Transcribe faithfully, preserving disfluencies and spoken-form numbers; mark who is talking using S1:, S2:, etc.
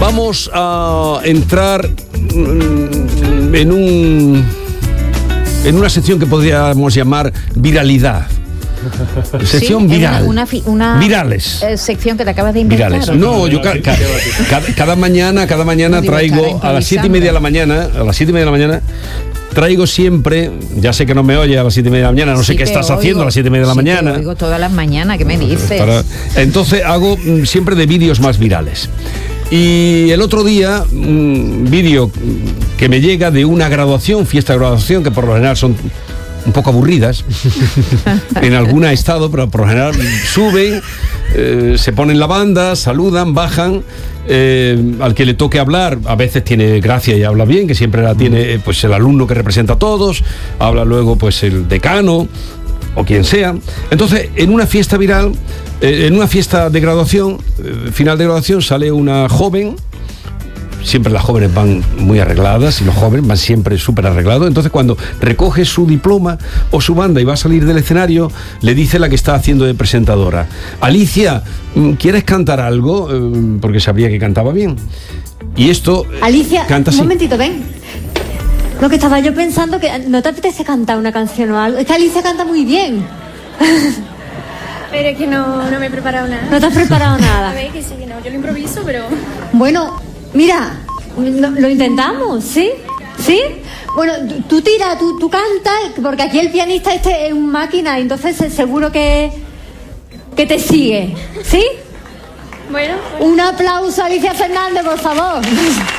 S1: Vamos a entrar en un en una sección que podríamos llamar viralidad. Sección
S2: sí,
S1: viral.
S2: Una, una, una
S1: Virales.
S2: Eh, sección que te acabas de inventar.
S1: Virales. No, yo ca ca cada, cada mañana, cada mañana traigo a las siete y media de la mañana, a las siete y media de la mañana, traigo siempre, ya sé que no me oye a las siete y media de la mañana, no sí sé qué estás oigo, haciendo a las siete y media de la
S2: sí
S1: mañana.
S2: Te oigo todas las mañanas, ¿qué me dices?
S1: Para, entonces hago mm, siempre de vídeos más virales. Y el otro día, un vídeo que me llega de una graduación, fiesta de graduación, que por lo general son un poco aburridas, en algún estado, pero por lo general suben, eh, se ponen la banda, saludan, bajan, eh, al que le toque hablar, a veces tiene gracia y habla bien, que siempre la tiene pues el alumno que representa a todos, habla luego pues el decano o quien sea. Entonces, en una fiesta viral, eh, en una fiesta de graduación, eh, final de graduación, sale una joven. Siempre las jóvenes van muy arregladas y los jóvenes van siempre súper arreglados. Entonces, cuando recoge su diploma o su banda y va a salir del escenario, le dice la que está haciendo de presentadora: Alicia, ¿quieres cantar algo? Eh, porque sabría que cantaba bien. Y esto
S3: Alicia,
S1: canta así.
S3: Un momentito, ven. Lo que estaba yo pensando, que ¿no te apetece cantar una canción o algo? Es que Alicia canta muy bien.
S4: Pero es que no, no me he preparado nada.
S3: ¿No te has preparado nada?
S4: A ver, que sí, que no. Yo lo improviso, pero...
S3: Bueno, mira, lo, lo intentamos, ¿sí? ¿Sí? Bueno, tú, tú tira, tú, tú cantas, porque aquí el pianista este es un máquina, entonces seguro que, que te sigue, ¿sí?
S4: Bueno, bueno.
S3: Un aplauso a Alicia Fernández, por favor.